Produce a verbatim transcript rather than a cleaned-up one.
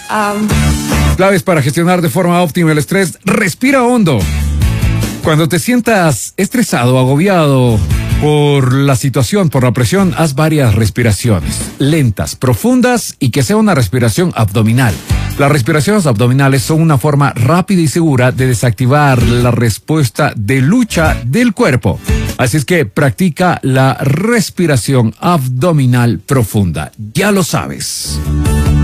Um... Claves para gestionar de forma óptima el estrés. Respira hondo. Cuando te sientas estresado, agobiado por la situación, por la presión, haz varias respiraciones lentas, profundas y que sea una respiración abdominal. Las respiraciones abdominales son una forma rápida y segura de desactivar la respuesta de lucha del cuerpo. Así es que practica la respiración abdominal profunda. Ya lo sabes.